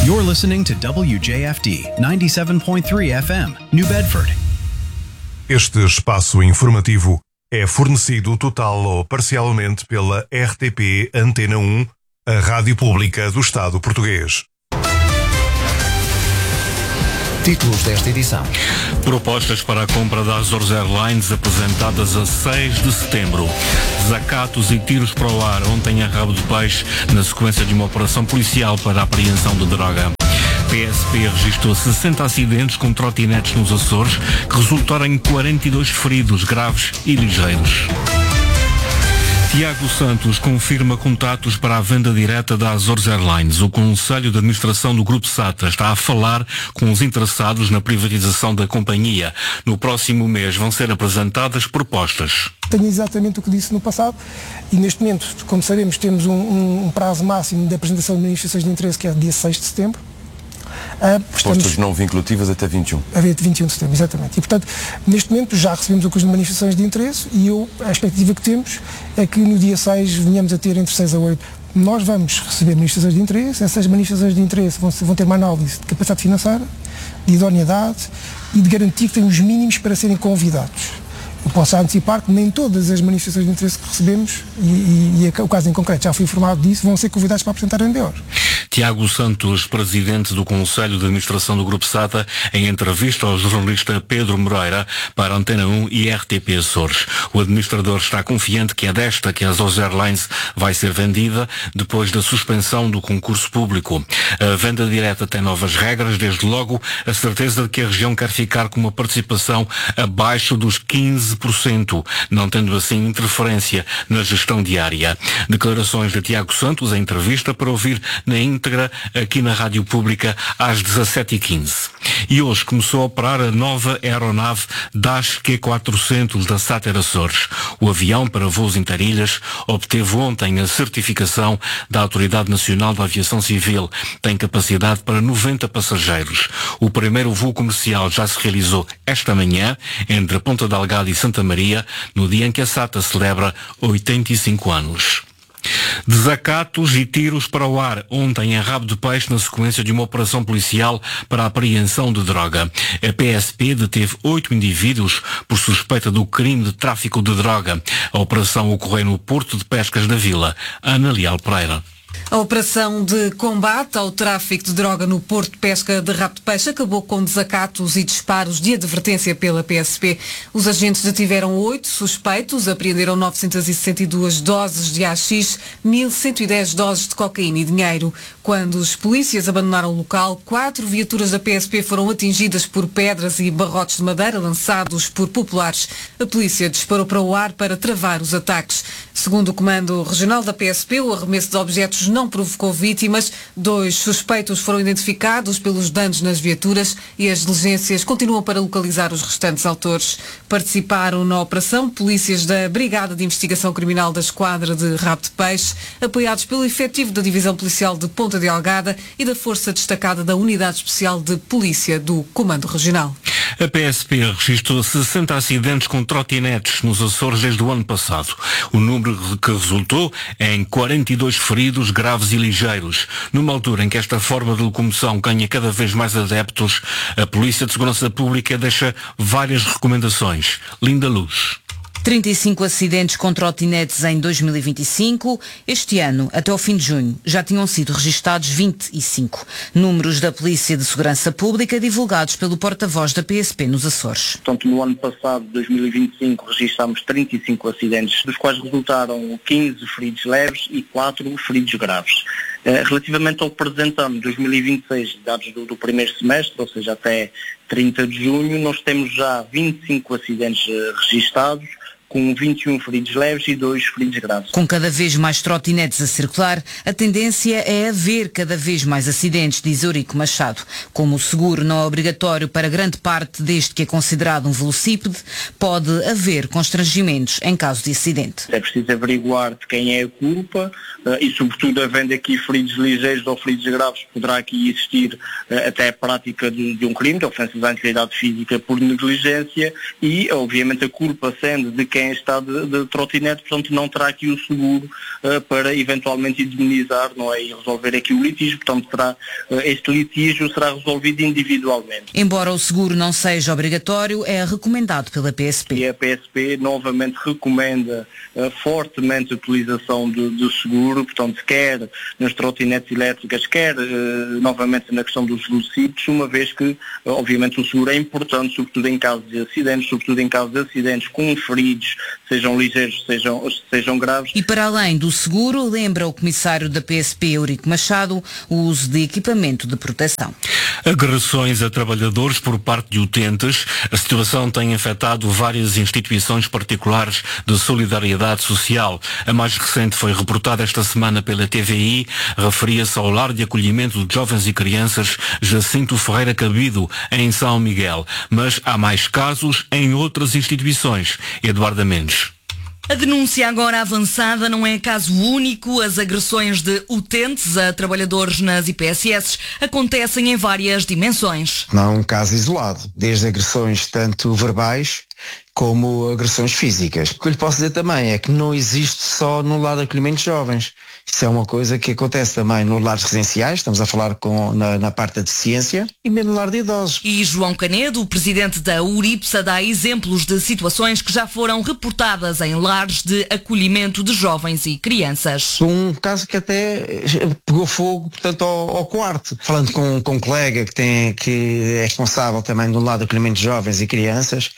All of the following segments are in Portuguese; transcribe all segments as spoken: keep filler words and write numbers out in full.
You're listening to W J F D ninety-seven point three F M, New Bedford. Este espaço informativo é fornecido total ou parcialmente pela R T P Antena um, a rádio pública do Estado português. Títulos desta edição. Propostas para a compra da Azores Airlines apresentadas a seis de setembro. Desacatos e tiros para o ar ontem a rabo de peixe na sequência de uma operação policial para a apreensão de droga. P S P registrou sessenta acidentes com trotinetes nos Açores, que resultaram em quarenta e dois feridos graves e ligeiros. Tiago Santos confirma contatos para a venda direta da Azores Airlines. O Conselho de Administração do Grupo SATA está a falar com os interessados na privatização da companhia. No próximo mês vão ser apresentadas propostas. Tenho exatamente o que disse no passado e neste momento, como sabemos, temos um, um, um prazo máximo de apresentação de manifestações de interesse, que é dia seis de setembro. Uh, Propostas não vinculativas até vinte e um. Até vinte e um de setembro, exatamente. E, portanto, neste momento já recebemos o conjunto de manifestações de interesse e eu, a expectativa que temos é que no dia seis venhamos a ter entre seis a oito. Nós vamos receber manifestações de interesse, essas manifestações de interesse vão, vão ter uma análise de capacidade financeira, de idoneidade e de garantir que têm os mínimos para serem convidados. Eu posso antecipar que nem todas as manifestações de interesse que recebemos, e, e, e o caso em concreto já fui informado disso, vão ser convidados para apresentar N D Os. Tiago Santos, presidente do Conselho de Administração do Grupo SATA, em entrevista ao jornalista Pedro Moreira para Antena um e R T P Açores. O administrador está confiante que é desta que a Azores Airlines vai ser vendida depois da suspensão do concurso público. A venda direta tem novas regras, desde logo a certeza de que a região quer ficar com uma participação abaixo dos quinze por cento, não tendo assim interferência na gestão diária. Declarações de Tiago Santos em entrevista para ouvir na íntegra aqui na Rádio Pública às dezassete e quinze. E hoje começou a operar a nova aeronave Dash Q quatrocentos da SATA Açores. O avião para voos interilhas obteve ontem a certificação da Autoridade Nacional da Aviação Civil. Tem capacidade para noventa passageiros. O primeiro voo comercial já se realizou esta manhã entre Ponta Delgada e Santa Maria, no dia em que a SATA celebra oitenta e cinco anos. Desacatos e tiros para o ar ontem em rabo de peixe na sequência de uma operação policial para a apreensão de droga. A P S P deteve oito indivíduos por suspeita do crime de tráfico de droga. A operação ocorreu no Porto de Pescas da Vila. Ana Leal Pereira. A operação de combate ao tráfico de droga no Porto de Pesca de Rabo de Peixe acabou com desacatos e disparos de advertência pela P S P. Os agentes detiveram oito suspeitos, apreenderam novecentas e sessenta e duas doses de haxixe, mil cento e dez doses de cocaína e dinheiro. Quando os polícias abandonaram o local, quatro viaturas da P S P foram atingidas por pedras e barrotes de madeira lançados por populares. A polícia disparou para o ar para travar os ataques. Segundo o Comando Regional da P S P, o arremesso de objetos não provocou vítimas. Dois suspeitos foram identificados pelos danos nas viaturas e as diligências continuam para localizar os restantes autores. Participaram na operação polícias da Brigada de Investigação Criminal da Esquadra de Rabo de Peixe, apoiados pelo efetivo da Divisão Policial de Ponta Delgada e da Força Destacada da Unidade Especial de Polícia do Comando Regional. A P S P registrou sessenta acidentes com trotinetes nos Açores desde o ano passado. O número que resultou é em quarenta e dois feridos graves e ligeiros. Numa altura em que esta forma de locomoção ganha cada vez mais adeptos, a Polícia de Segurança Pública deixa várias recomendações. Linda Luz. trinta e cinco acidentes com trotinetes em dois mil e vinte e cinco. Este ano, até ao fim de junho, já tinham sido registados vinte e cinco. Números da Polícia de Segurança Pública divulgados pelo porta-voz da P S P nos Açores. Portanto, no ano passado, dois mil e vinte e cinco, registámos trinta e cinco acidentes, dos quais resultaram quinze feridos leves e quatro feridos graves. Relativamente ao presente ano, dois mil e vinte e seis, dados do, do primeiro semestre, ou seja, até trinta de junho, nós temos já vinte e cinco acidentes registados, com vinte e um feridos leves e dois feridos graves. Com cada vez mais trotinetes a circular, a tendência é haver cada vez mais acidentes, diz Eurico Machado. Como o seguro não é obrigatório para grande parte deste que é considerado um velocípede, pode haver constrangimentos em caso de acidente. É preciso averiguar de quem é a culpa uh, e, sobretudo, havendo aqui feridos ligeiros ou feridos graves, poderá aqui existir uh, até a prática de, de um crime, de ofensas à integridade física por negligência e, obviamente, a culpa sendo de quem quem está de, de trotinete, portanto não terá aqui o seguro uh, para eventualmente indemnizar, não é, e resolver aqui o litígio, portanto terá, uh, este litígio será resolvido individualmente. Embora o seguro não seja obrigatório, é recomendado pela P S P. E a P S P novamente recomenda uh, fortemente a utilização do, do seguro, portanto quer nas trotinetes elétricas, quer uh, novamente na questão dos velocípedes, uma vez que uh, obviamente o seguro é importante, sobretudo em caso de acidentes, sobretudo em caso de acidentes com feridos, sejam ligeiros, sejam, sejam graves. E para além do seguro, lembra o comissário da P S P, Eurico Machado, o uso de equipamento de proteção. Agressões a trabalhadores por parte de utentes. A situação tem afetado várias instituições particulares de solidariedade social. A mais recente foi reportada esta semana pela T V I, referia-se ao lar de acolhimento de jovens e crianças Jacinto Ferreira Cabido, em São Miguel. Mas há mais casos em outras instituições. Eduardo Mendes. A denúncia agora avançada não é caso único. As agressões de utentes a trabalhadores nas I P S S acontecem em várias dimensões. Não é um caso isolado, desde agressões tanto verbais como agressões físicas. O que eu lhe posso dizer também é que não existe só no lar de acolhimento de jovens. Isso é uma coisa que acontece também nos lares residenciais, estamos a falar com, na, na parte da deficiência, e mesmo no lar de idosos. E João Canedo, o presidente da URIPSA, dá exemplos de situações que já foram reportadas em lares de acolhimento de jovens e crianças. Um caso que até pegou fogo, portanto, ao, ao quarto. Falando com, com um colega que, tem, que é responsável também do lado de acolhimento de jovens e crianças,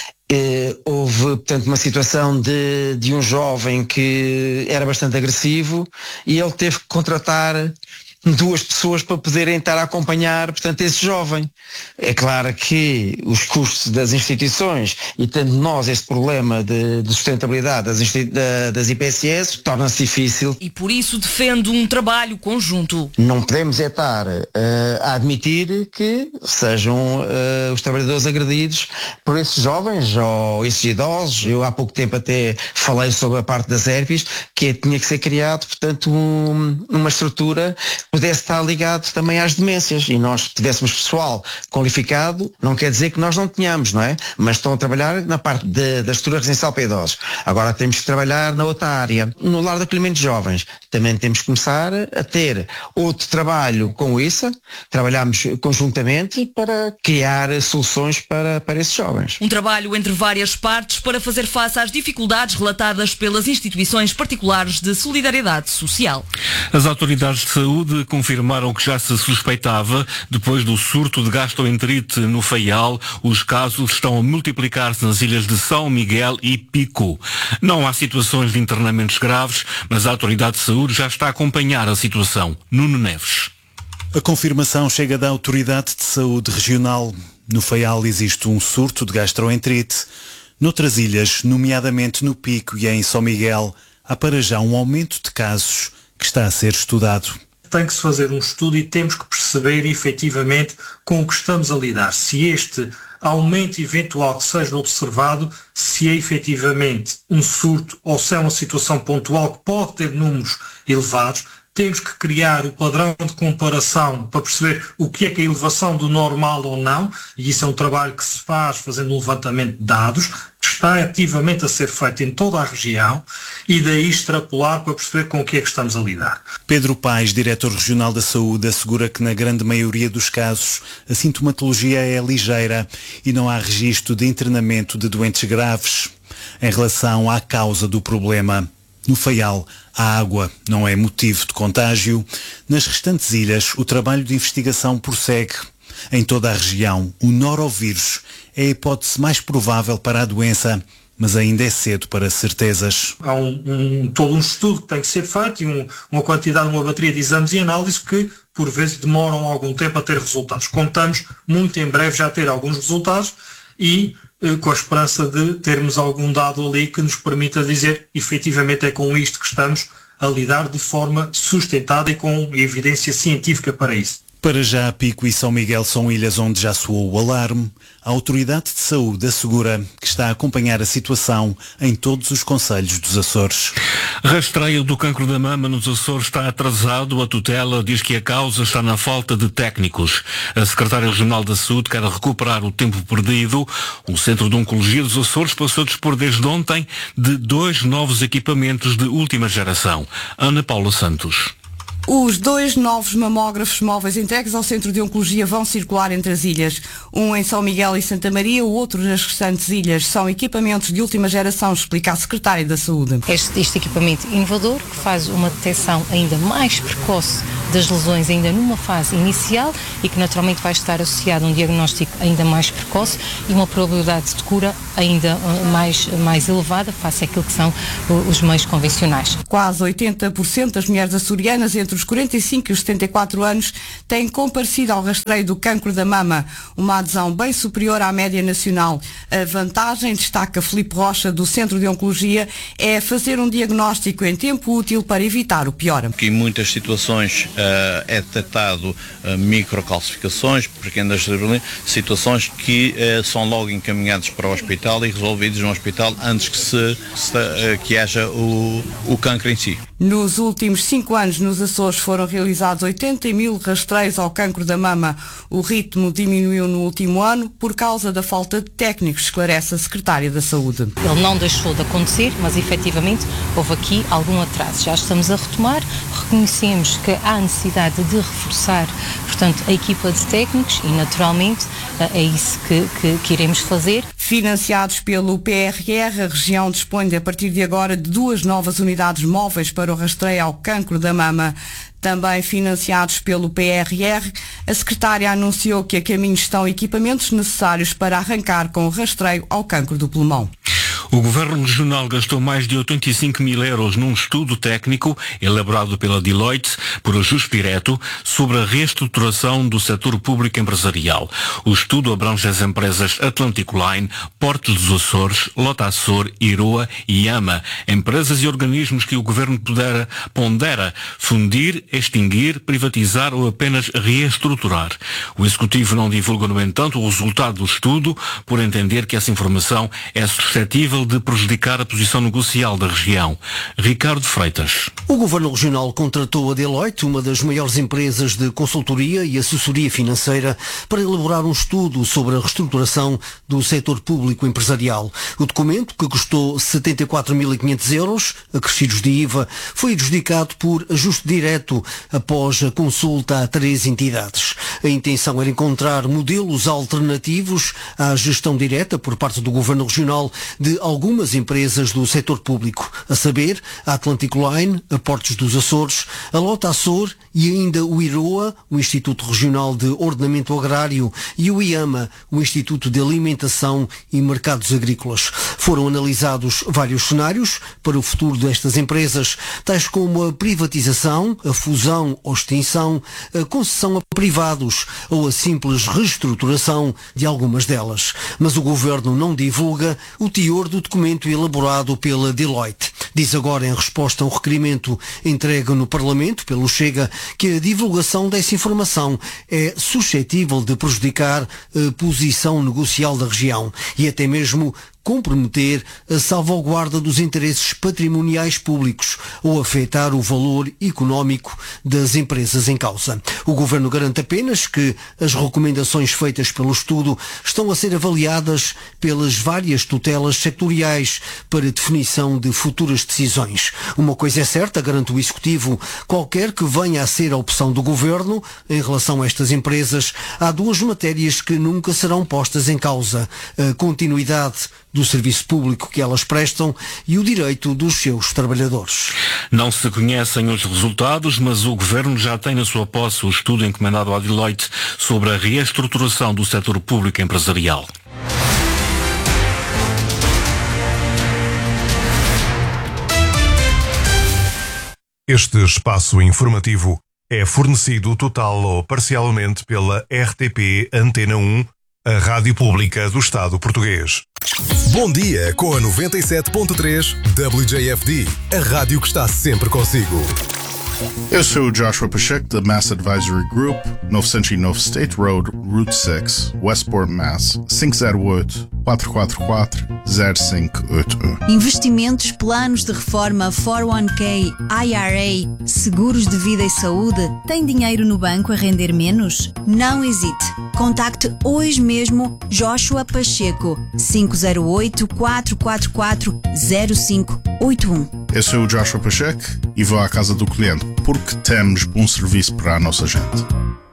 Eh, houve, portanto, uma situação de, de um jovem que era bastante agressivo e ele teve que contratar duas pessoas para poderem estar a acompanhar, portanto, esse jovem. É claro que os custos das instituições e tendo nós esse problema de, de sustentabilidade das, da, das I P S S, torna-se difícil. E por isso defende um trabalho conjunto. Não podemos é estar uh, a admitir que sejam uh, os trabalhadores agredidos por esses jovens ou esses idosos. Eu há pouco tempo até falei sobre a parte das herpes, que tinha que ser criado, portanto, um, uma estrutura pudesse estar ligado também às demências, e nós tivéssemos pessoal qualificado, não quer dizer que nós não tenhamos, não é? Mas estão a trabalhar na parte de, da estrutura residencial para idosos. Agora temos que trabalhar na outra área. No lar de acolhimento de jovens, também temos que começar a ter outro trabalho com isso, trabalhamos conjuntamente para criar soluções para, para esses jovens. Um trabalho entre várias partes para fazer face às dificuldades relatadas pelas instituições particulares de solidariedade social. As autoridades de saúde confirmaram que já se suspeitava, depois do surto de gastroenterite no Faial, os casos estão a multiplicar-se nas ilhas de São Miguel e Pico. Não há situações de internamentos graves, mas a autoridade de saúde já está a acompanhar a situação. Nuno Neves. A confirmação chega da Autoridade de Saúde Regional. No Faial existe um surto de gastroenterite. Noutras ilhas, nomeadamente no Pico e em São Miguel, há para já um aumento de casos que está a ser estudado. Tem que se fazer um estudo e temos que perceber efetivamente com o que estamos a lidar. Se este aumento eventual que seja observado, se é efetivamente um surto ou se é uma situação pontual que pode ter números elevados, temos que criar o padrão de comparação para perceber o que é que é a elevação do normal ou não, e isso é um trabalho que se faz fazendo um levantamento de dados, que está ativamente a ser feito em toda a região, e daí extrapolar para perceber com o que é que estamos a lidar. Pedro Paes, diretor regional da saúde, assegura que na grande maioria dos casos a sintomatologia é ligeira e não há registro de internamento de doentes graves. Em relação à causa do problema, no Faial, a água não é motivo de contágio. Nas restantes ilhas, o trabalho de investigação prossegue. Em toda a região, o norovírus é a hipótese mais provável para a doença, mas ainda é cedo para certezas. Há um, um, todo um estudo que tem que ser feito e um, uma quantidade, uma bateria de exames e análises que, por vezes, demoram algum tempo a ter resultados. Contamos muito em breve já ter alguns resultados e com a esperança de termos algum dado ali que nos permita dizer efetivamente é com isto que estamos a lidar de forma sustentada e com evidência científica para isso. Para já, Pico e São Miguel são ilhas onde já soou o alarme. A Autoridade de Saúde assegura que está a acompanhar a situação em todos os concelhos dos Açores. Rastreio do cancro da mama nos Açores está atrasado. A tutela diz que a causa está na falta de técnicos. A Secretária Regional da Saúde quer recuperar o tempo perdido. O Centro de Oncologia dos Açores passou a dispor desde ontem de dois novos equipamentos de última geração. Ana Paula Santos. Os dois novos mamógrafos móveis entregues ao Centro de Oncologia vão circular entre as ilhas. Um em São Miguel e Santa Maria, o outro nas restantes ilhas. São equipamentos de última geração, explica a Secretária da Saúde. Este, este equipamento inovador, que faz uma detecção ainda mais precoce das lesões ainda numa fase inicial e que naturalmente vai estar associado a um diagnóstico ainda mais precoce e uma probabilidade de cura ainda mais, mais elevada face àquilo que são os meios convencionais. Quase oitenta por cento das mulheres açorianas entre os quarenta e cinco e os setenta e quatro anos têm comparecido ao rastreio do cancro da mama, uma adesão bem superior à média nacional. A vantagem, destaca Filipe Rocha, do Centro de Oncologia, é fazer um diagnóstico em tempo útil para evitar o pior. Que em muitas situações uh, é detectado uh, microcalcificações, pequenas situações que uh, são logo encaminhadas para o hospital e resolvidas no hospital antes que, se, se, uh, que haja o, o cancro em si. Nos últimos cinco anos, nos Açores, foram realizados oitenta mil rastreios ao cancro da mama. O ritmo diminuiu no último ano por causa da falta de técnicos, esclarece a Secretária da Saúde. Ele não deixou de acontecer, mas efetivamente houve aqui algum atraso. Já estamos a retomar, reconhecemos que há necessidade de reforçar, portanto, a equipa de técnicos e, naturalmente, é isso que, que, que iremos fazer. Financiados pelo P R R, a região dispõe, a partir de agora, de duas novas unidades móveis para o rastreio ao cancro da mama. Também financiados pelo P R R, a Secretária anunciou que a caminho estão equipamentos necessários para arrancar com o rastreio ao cancro do pulmão. O Governo Regional gastou mais de oitenta e cinco mil euros num estudo técnico elaborado pela Deloitte por ajuste direto sobre a reestruturação do setor público empresarial. O estudo abrange as empresas Atlantic Line, Portos dos Açores, Lota Açor, Iroa e Ama, empresas e organismos que o Governo pudera, pondera fundir, extinguir, privatizar ou apenas reestruturar. O Executivo não divulga, no entanto, o resultado do estudo, por entender que essa informação é suscetível de prejudicar a posição negocial da região. Ricardo Freitas. O Governo Regional contratou a Deloitte, uma das maiores empresas de consultoria e assessoria financeira, para elaborar um estudo sobre a reestruturação do setor público empresarial. O documento, que custou setenta e quatro mil e quinhentos euros, acrescidos de I V A, foi adjudicado por ajuste direto após a consulta a três entidades. A intenção era encontrar modelos alternativos à gestão direta por parte do Governo Regional de algumas empresas do setor público, a saber, a Atlantic Line, a Portos dos Açores, a Lota Açor e ainda o IROA, o Instituto Regional de Ordenamento Agrário, e o IAMA, o Instituto de Alimentação e Mercados Agrícolas. Foram analisados vários cenários para o futuro destas empresas, tais como a privatização, a fusão ou extinção, a concessão a privados ou a simples reestruturação de algumas delas. Mas o Governo não divulga o teor do documento elaborado pela Deloitte. Diz agora, em resposta a um requerimento entregue no Parlamento pelo Chega, que a divulgação dessa informação é suscetível de prejudicar a posição negocial da região e até mesmo comprometer a salvaguarda dos interesses patrimoniais públicos ou afetar o valor económico das empresas em causa. O Governo garante apenas que as recomendações feitas pelo estudo estão a ser avaliadas pelas várias tutelas sectoriais para definição de futuras decisões. Uma coisa é certa, garante o Executivo, qualquer que venha a ser a opção do Governo em relação a estas empresas, há duas matérias que nunca serão postas em causa: a continuidade do serviço público que elas prestam e o direito dos seus trabalhadores. Não se conhecem os resultados, mas o Governo já tem na sua posse o estudo encomendado à Deloitte sobre a reestruturação do setor público empresarial. Este espaço informativo é fornecido total ou parcialmente pela R T P Antena um, a Rádio Pública do Estado Português. Bom dia com a noventa e sete ponto três W J F D, a rádio que está sempre consigo. Eu sou o Joshua Pacheco da Mass Advisory Group, novecentos e nove State Road, Route seis, Westport, Mass. cinco zero oito, quatro quatro quatro, zero cinco oito um. Investimentos, planos de reforma, quatro um K, I R A, seguros de vida e saúde. Tem dinheiro no banco a render menos? Não hesite. Contacte hoje mesmo Joshua Pacheco, cinco zero oito, quatro quatro quatro, zero cinco oito um. Eu sou o Joshua Pacheco e vou à casa do cliente porque temos um serviço para a nossa gente.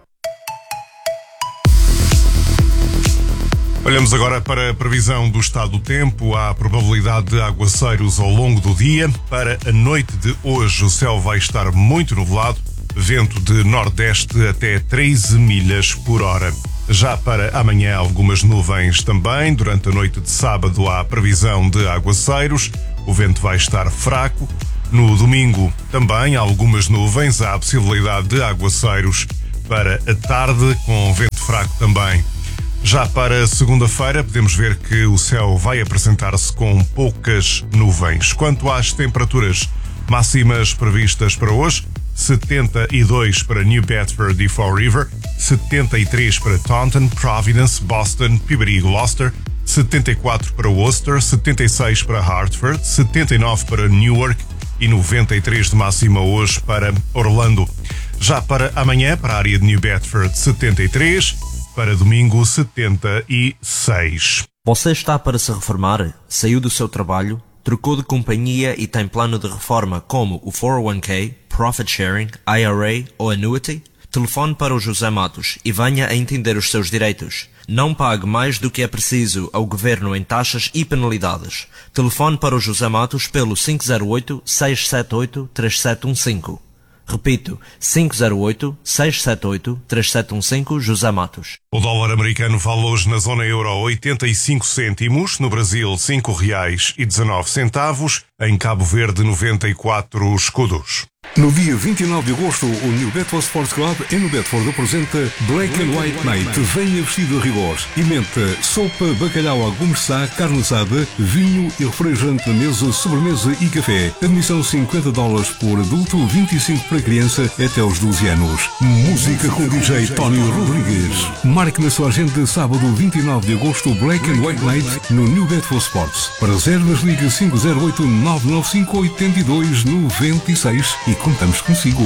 Olhamos agora para a previsão do estado do tempo. Há probabilidade de aguaceiros ao longo do dia. Para a noite de hoje, o céu vai estar muito nublado, vento de nordeste até treze milhas por hora. Já para amanhã, algumas nuvens também. Durante a noite de sábado, há previsão de aguaceiros. O vento vai estar fraco. No domingo, também há algumas nuvens. Há a possibilidade de aguaceiros para a tarde, com vento fraco também. Já para segunda-feira, podemos ver que o céu vai apresentar-se com poucas nuvens. Quanto às temperaturas máximas previstas para hoje, setenta e dois para New Bedford e Fall River, setenta e três para Taunton, Providence, Boston, Peabody e Gloucester, setenta e quatro para Worcester, setenta e seis para Hartford, setenta e nove para Newark e noventa e três de máxima hoje para Orlando. Já para amanhã, para a área de New Bedford, setenta e três, para domingo, setenta e seis. Você está para se reformar? Saiu do seu trabalho? Trocou de companhia e tem plano de reforma como o quatro um K, Profit Sharing, I R A ou Annuity? Telefone para o José Matos e venha a entender os seus direitos. Não pague mais do que é preciso ao Governo em taxas e penalidades. Telefone para o José Matos pelo cinco zero oito, seis sete oito, três sete um cinco. Repito, cinco zero oito, seis sete oito, três sete um cinco, José Matos. O dólar americano vale hoje na zona euro oitenta e cinco cêntimos, no Brasil cinco reais e dezanove centavos, em Cabo Verde noventa e quatro escudos. No dia vinte e nove de agosto, o New Bedford Sports Club em New Bedford apresenta Black and White Night. Venha vestido a rigor. Emenda sopa, bacalhau à gourmet, carne assada, vinho e refrigerante na mesa, sobremesa e café. Admissão cinquenta dólares por adulto, vinte e cinco para criança até aos doze anos. Música com o D J Tony Rodrigues. Marque na sua agenda sábado vinte e nove de agosto Black and White Night no New Bedford Sports. Para reservas liga cinco zero oito, nove nove cinco, oito dois nove seis e contamos consigo.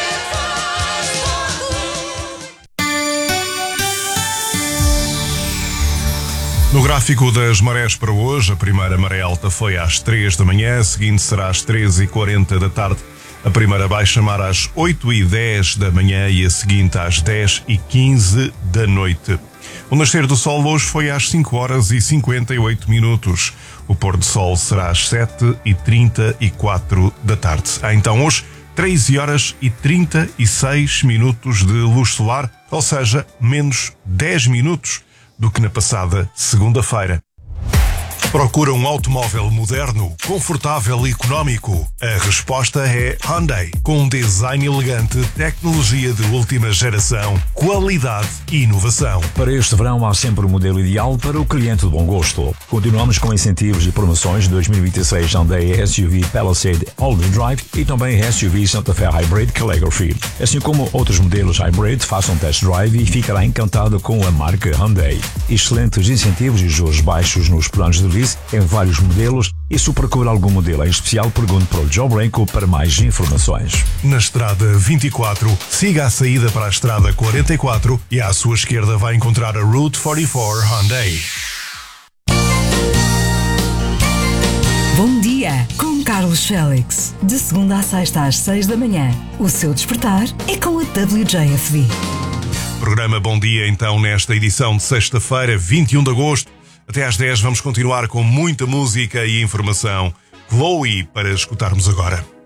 No gráfico das marés para hoje, a primeira maré alta foi às três da manhã, a seguinte será às treze e quarenta da tarde. A primeira baixa mar às oito e dez da manhã e a seguinte às dez e quinze da noite. O nascer do sol hoje foi às cinco horas e cinquenta e oito minutos. O pôr do sol será às sete e trinta e quatro da tarde. Há então hoje treze horas e trinta e seis minutos de luz solar, ou seja, menos dez minutos do que na passada segunda-feira. Procura um automóvel moderno, confortável e económico? A resposta é Hyundai. Com um design elegante, tecnologia de última geração, qualidade e inovação. Para este verão há sempre o modelo ideal para o cliente de bom gosto. Continuamos com incentivos e promoções dois mil e vinte e seis Hyundai S U V Palisade All-Wheel Drive e também S U V Santa Fe Hybrid Calligraphy. Assim como outros modelos Hybrid, faça um test drive e ficará encantado com a marca Hyundai. Excelentes incentivos e juros baixos nos planos de lease em vários modelos, e se procura algum modelo em especial, pergunte para o Joe Branco para mais informações. Na estrada vinte e quatro, siga a saída para a estrada quarenta e quatro e à sua esquerda vai encontrar a Route quarenta e quatro Hyundai. Bom dia, com Carlos Félix. De segunda à sexta às seis da manhã. O seu despertar é com a W J F D. Programa Bom Dia, então, nesta edição de sexta-feira, vinte e um de agosto. Até às dez vamos continuar com muita música e informação. Chloe para escutarmos agora.